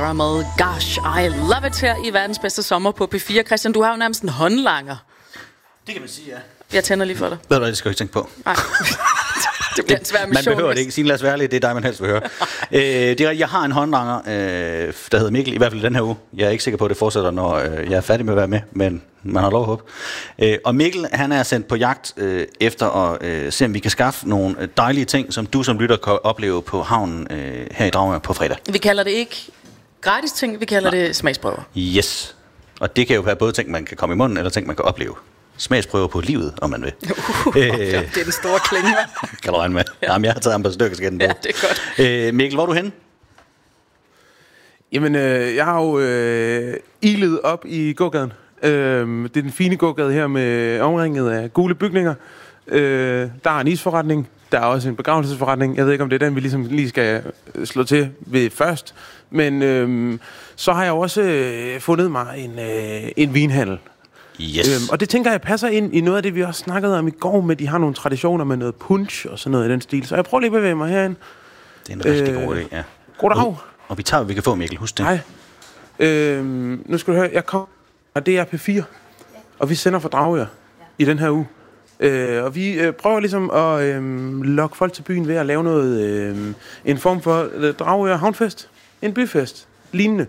Caramel, gosh, I love it her i verdens bedste sommer på P4. Christian, du har jo nærmest en håndlanger. Det kan man sige, ja. Jeg tænder lige for dig. Ved du hvad, det skal jeg ikke tænke på. Nej. Det bliver en svær mission. Man behøver det ikke. Signe, lad os være ærlig, det er dig, man helst vil høre. Jeg har en håndlanger, der hedder Mikkel, i hvert fald den her uge. Jeg er ikke sikker på, at det fortsætter, når jeg er færdig med at være med, men man har lov at håbe. Og Mikkel, han er sendt på jagt efter at se, om vi kan skaffe nogle dejlige ting, som du som lytter kan opleve på havnen her i Dragør på fredag. Vi kalder det ikke gratis ting, vi kalder det smagsprøver. Yes. Og det kan jo være både ting, man kan komme i munden, eller ting, man kan opleve. Smagsprøver på livet, om man vil. Det er den store klinge. Kan du regne med? Ja. Jamen, jeg har taget ham på stykker, skal den på. Ja, det er godt. Mikkel, hvor er du henne? Jamen, jeg har jo ilet op i gågaden. Det er den fine gågade her med omringet af gule bygninger. Der er en isforretning. Der er også en begravelsesforretning. Jeg ved ikke, om det er den, vi ligesom lige skal slå til ved først. Men så har jeg også fundet mig en vinhandel. Yes. Og det tænker jeg passer ind i noget af det, vi også snakkede om i går, med de har nogle traditioner med noget punch og sådan noget i den stil. Så jeg prøver lige at bevæge mig herind. Det er en rigtig god idé, ja. Goddag. Og vi tager, hvad vi kan få, Mikkel. Husk det. Hej. Nu skal du høre, jeg kommer, og det er P4, og vi sender fra Dragør i den her uge. Og vi prøver ligesom at lokke folk til byen ved at lave noget, en form for Dragør havnfest, en byfest, lignende.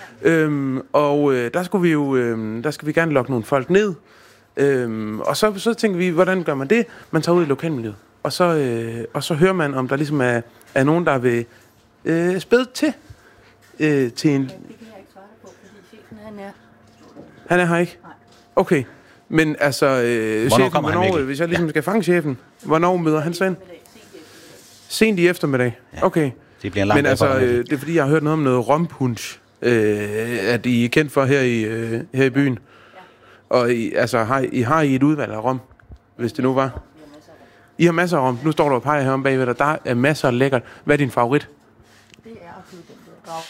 Der skulle vi jo, der skal vi gerne lokke nogle folk ned. Og så tænker vi, hvordan gør man det? Man tager ud i lokalmiljøet. Og så hører man, om der ligesom er nogen, der vil spæde til en... Det kan jeg ikke svare på, fordi chefen Han er her ikke? Nej. Okay. Men altså, chefen, hvis jeg ligesom skal fange chefen, hvornår møder han så ind? Sent i eftermiddag? Ja. Okay. Det bliver en lang Men altså, det er fordi, jeg har hørt noget om noget rompunch, at I er kendt for her i byen. Ja. Og I har I et udvalg af rom, hvis det nu var? I har masser af rom. Nu står der og peger herom bagved dig. Der er masser af lækkert. Hvad er din favorit? Det er absolut den der grav.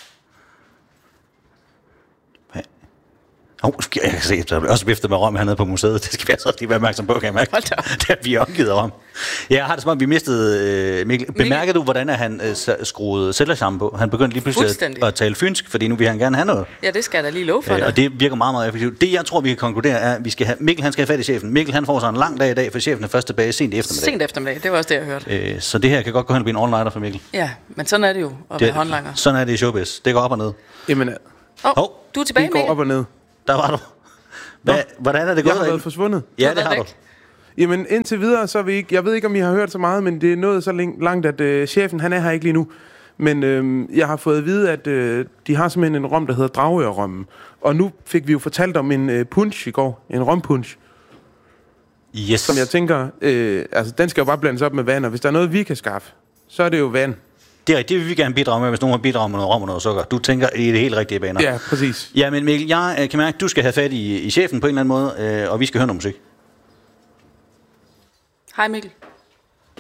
Jeg kan se, der er også viftet med rom hernede på museet. Det skal vi altså lige være opmærksom på, kan jeg mærke. Der vi er omgivet af rom. Jeg har det som om, vi mistede Mikkel. Bemærker du, hvordan han skruede sælgersammen på? Han begyndte lige pludselig at tale fynsk, fordi nu vil han gerne have noget. Ja, det skal jeg da lige love for dig. Og det virker meget, meget effektivt. Det, jeg tror, vi kan konkludere, er, at vi skal have, Mikkel han skal have fat i chefen. Mikkel han får så en lang dag i dag, for chefen er først tilbage sent i eftermiddag. Sent eftermiddag, det var også det, jeg hørte. Så det her kan godt gå hen og blive en all-nighter for Mikkel. Ja, men sådan er det jo at være håndlanger. Sådan er det i showbiz. Det går op og ned. Jamen, du er tilbage, det går op og ned. Der var du. Hvordan er det gået? Jeg har været forsvundet. Ja, det har du. Jamen indtil videre, så er vi ikke... Jeg ved ikke, om I har hørt så meget, men det er nået så langt, at chefen, han er her ikke lige nu. Men jeg har fået at vide, at de har simpelthen en rom, der hedder Dragør-rommen. Og nu fik vi jo fortalt om en punch i går. En rompunch. Yes. Som jeg tænker... den skal jo bare blandes op med vand, og hvis der er noget, vi kan skaffe, så er det jo vand. Det er rigtigt, det vil vi gerne bidrage med, hvis nogen har bidraget med noget rom og noget sukker. Du tænker i det helt rigtige baner. Ja, præcis. Ja, men Mikkel, jeg kan mærke, at du skal have fat i chefen på en eller anden måde, og vi skal høre noget musik. Hej Mikkel.